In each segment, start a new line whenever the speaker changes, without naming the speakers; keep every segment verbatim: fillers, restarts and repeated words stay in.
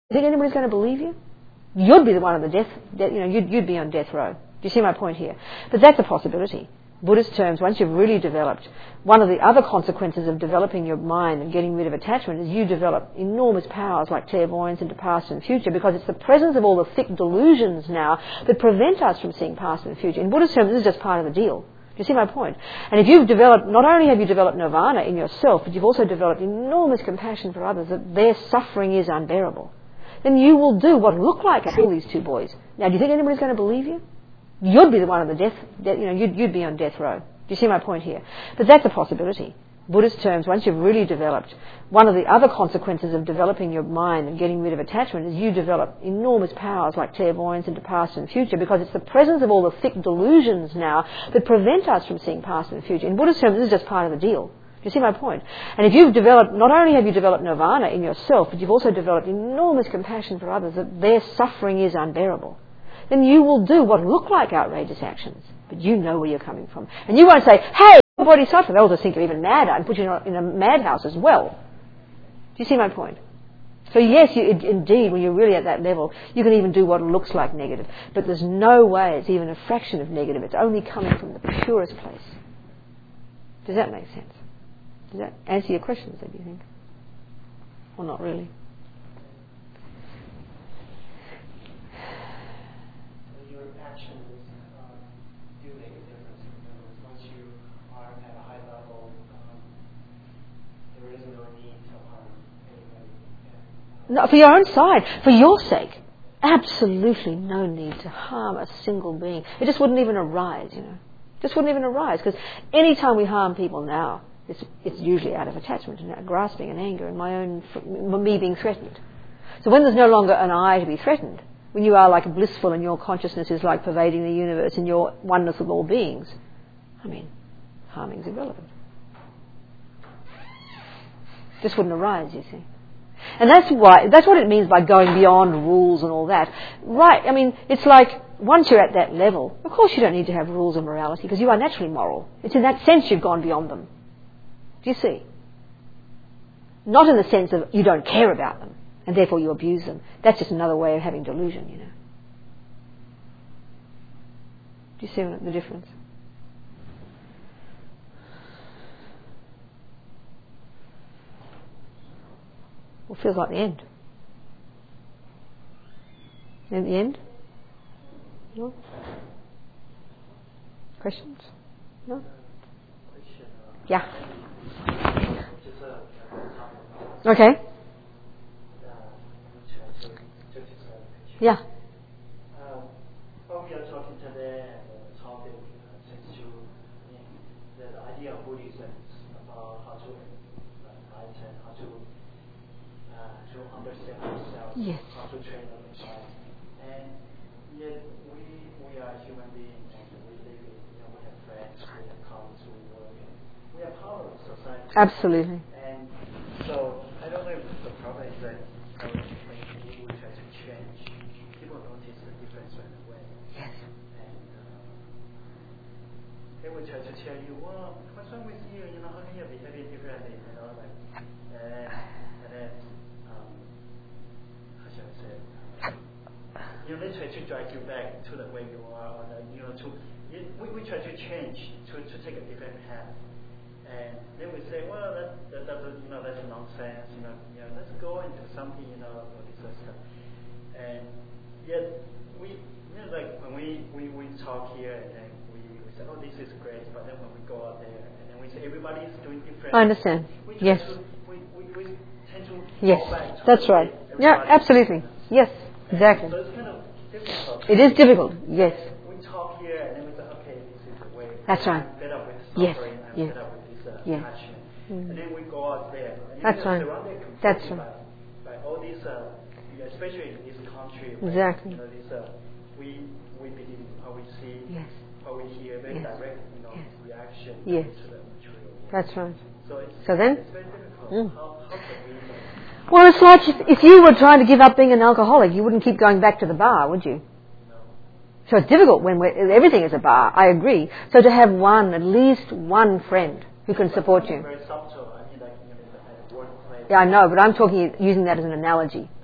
You think anybody's going to believe you? You'd be the one on the death, you know, you'd, you'd be on death row. Do you see my point here? But that's a possibility. Buddhist terms, once you've really developed, one of the other consequences of developing your mind and getting rid of attachment is you develop enormous powers like clairvoyance into past and future, because it's the presence of all the thick delusions now that prevent us from seeing past and future. In Buddhist terms, this is just part of the deal. Do you see my point? And if you've developed, not only have you developed nirvana in yourself, but you've also developed enormous compassion for others, that their suffering is unbearable, then you will do what look like I kill these two boys. Now, do you think anybody's going to believe you? You'd be the one on the death, you know, you'd, you'd be on death row. Do you see my point here? But that's a possibility. Buddhist terms, once you've really developed, one of the other consequences of developing your mind and getting rid of attachment is you develop enormous powers like clairvoyance into past and future, because it's the presence of all the thick delusions now that prevent us from seeing past and future. In Buddhist terms, this is just part of the deal. Do you see my point? And if you've developed, not only have you developed nirvana in yourself, but you've also developed enormous compassion for others, that their suffering is unbearable, then you will do what look like outrageous actions, but you know where you're coming from. And you won't say, hey, bodhisattva, they'll just think you're even madder and put you in a, in a madhouse as well. Do you see my point? So yes, you, indeed, when you're really at that level, you can even do what looks like negative, but there's no way it's even a fraction of negative. It's only coming from the purest place. Does that make sense? Does that answer your questions then, do you think? Or not really?
Your actions um, do make a difference. Once you are at a high level, um, there is no need to harm anybody. And, um,
No, for your own side, for your sake. Absolutely no need to harm a single being. It just wouldn't even arise, you know. It just wouldn't even arise, because any time we harm people now, It's, it's usually out of attachment and grasping and anger and my own, me being threatened. So when there's no longer an I to be threatened, when you are like blissful and your consciousness is like pervading the universe and your oneness with all beings, I mean, harming's irrelevant. This wouldn't arise, you see. And that's why, that's what it means by going beyond rules and all that. Right, I mean, it's like, once you're at that level, of course you don't need to have rules of morality, because you are naturally moral. It's in that sense you've gone beyond them. Do you see? Not in the sense of you don't care about them and therefore you abuse them. That's just another way of having delusion, you know. Do you see the difference? Well, it feels like the end. At the end? No? Questions? No? Yeah. Okay. Yeah.
Um, what we are talking today, and the topic seems to the idea of Buddhism is about how to enlighten, how to uh, to understand ourselves,
yes.
how to train our mind. And yet we we are human beings, and we live in, you know, we have friends, we have colleagues, we work, and we are part of society.
Absolutely.
And so I don't know if the problem is that uh, when people try to change, people notice the difference right away.
Yes.
And uh, they will try to tell you, well, what's wrong with you? You know, how can you be behaving differently? You know, like, and, and then, um, how shall I say? You know, they try to drag you back to the way you are, or the, you know, to it, we we try to change to to take a different path. And then we say, well, that, that doesn't, you know, that's nonsense, you know, you know, let's go into something, you know, for this stuff. And yet, we, you know, like when we, we, we talk here and then we, we say, oh, this is great, but then when we go out there and then we say everybody is doing different.
I understand.
We
Yes.
To, we, we, we tend to
yes.
go back to
That's right. Yeah, absolutely. Yes, exactly.
So it's kind of difficult.
It is difficult. Yes.
We talk here and then we say, okay, this is the way.
That's right.
I'm fed up with
Yes.
suffering. I'm
Yes.
fed up with
Yeah.
passion.
Mm.
And then we go out there. And
That's right. That's right.
By, by all these, uh, especially in this country, where,
exactly.
you know, this, uh, we we believe how we see,
yes.
how we hear, very
yes.
direct, you know,
yes.
reaction
yes.
to the material world.
That's right.
So, it's,
so then,
it's very difficult.
Mm.
How, how can we? Uh,
well, it's like if, if you were trying to give up being an alcoholic, you wouldn't keep going back to the bar, would you? So it's difficult when we're, everything is a bar, I agree. So to have one, at least one friend who can support you.
Very subtle. I mean, like, you know, at workplace.
Yeah, I know, but I'm talking using that as an analogy.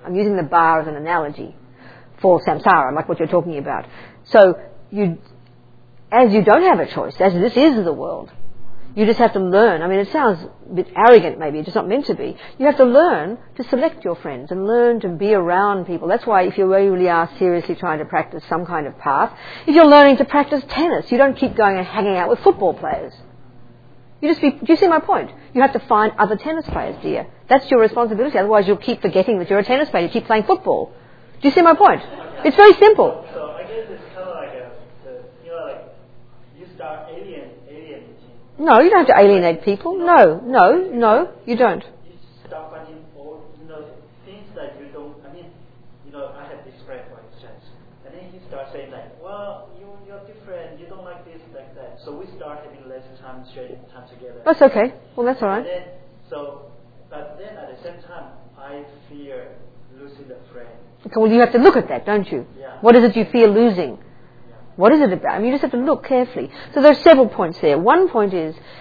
I'm using the bar as an analogy for samsara, like what you're talking about. So you, as you don't have a choice, as this is the world, you just have to learn. I mean, it sounds a bit arrogant maybe, it's just not meant to be. You have to learn to select your friends and learn to be around people. That's why if you really are seriously trying to practice some kind of path, if you're learning to practice tennis, you don't keep going and hanging out with football players. You just be, do you see my point? You have to find other tennis players, dear. That's your responsibility, otherwise you'll keep forgetting that you're a tennis player, you keep playing football. Do you see my point? It's very simple.
So I guess it's kind of like a, the, you know, like you start alien, alienating.
No, you don't have to alienate people. No, no, no, you don't.
You start finding all, you know, things that you don't, I mean, you know, I have this friend, for instance, and then he starts saying like, well, you, you're different, you don't like this, like that. So we start having less time, sharing time together.
That's okay. Well, that's all right.
And then, so, but then at the same time, I fear losing a friend.
Okay, well, you have to look at that, don't you?
Yeah.
What is it you fear losing?
Yeah.
What is it about? I mean, you just have to look carefully. So there are several points there. One point is